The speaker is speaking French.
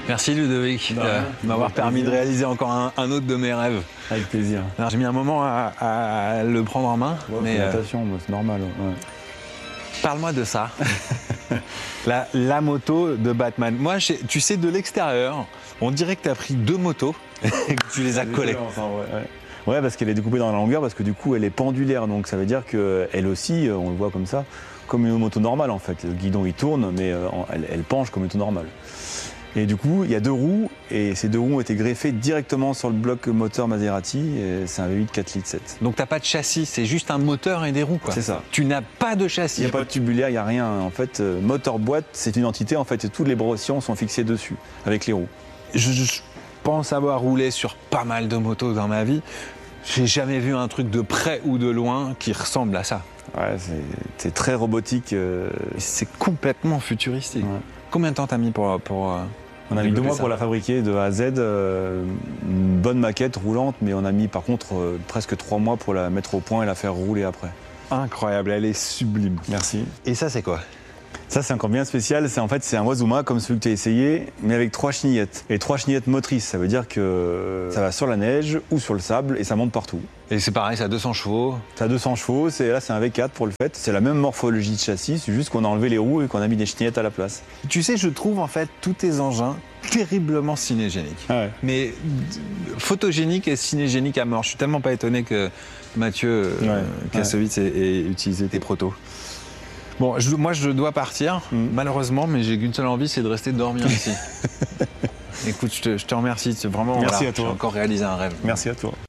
Merci Ludovic de m'avoir permis de réaliser encore un autre de mes rêves. Avec plaisir. Alors, j'ai mis un moment à le prendre en main. Ouais, mais natation, c'est normal. Ouais. Parle-moi de ça. la moto de Batman. Moi, tu sais, de l'extérieur, on dirait que tu as pris 2 motos et que tu les as collées. Ouais, parce qu'elle est découpée dans la longueur, parce que du coup, elle est pendulaire. Donc ça veut dire qu'elle aussi, on le voit comme ça, comme une moto normale en fait. Le guidon, il tourne, mais elle penche comme une moto normale. Et du coup, il y a 2 roues, et ces 2 roues ont été greffées directement sur le bloc moteur Maserati, et c'est un V8 4 litres 7. Donc t'as pas de châssis, c'est juste un moteur et des roues, quoi. C'est ça. Tu n'as pas de châssis. Il n'y a pas de tubulaire, il n'y a rien. En fait, moteur-boîte, c'est une entité, en fait, et toutes les brossillons sont fixés dessus, avec les roues. Je pense avoir roulé sur pas mal de motos dans ma vie. J'ai jamais vu un truc de près ou de loin qui ressemble à ça. Ouais, c'est très robotique. C'est complètement futuristique. Ouais. Combien de temps t'as mis pour On a mis 2 mois ça pour la fabriquer de A à Z, une bonne maquette roulante, mais on a mis par contre presque 3 mois pour la mettre au point et la faire rouler après. Incroyable, elle est sublime. Merci. Et ça, c'est quoi? Ça, c'est encore bien spécial. C'est un Wazuma comme celui que tu as essayé, mais avec 3 chenillettes. Et 3 chenillettes motrices. Ça veut dire que ça va sur la neige ou sur le sable et ça monte partout. Et c'est pareil, ça a 200 chevaux. Ça a 200 chevaux. Là, c'est un V4 pour le fait. C'est la même morphologie de châssis, c'est juste qu'on a enlevé les roues et qu'on a mis des chenillettes à la place. Tu sais, je trouve en fait tous tes engins terriblement cinégéniques. Ah ouais. Mais photogéniques et cinégéniques à mort. Je suis tellement pas étonné que Mathieu Kassovitz ait utilisé tes protos. Bon, moi je dois partir, malheureusement, mais j'ai qu'une seule envie, c'est de rester dormir ici. Écoute, je te remercie, vraiment, Merci à toi. j'ai encore réalisé un rêve. Merci à toi.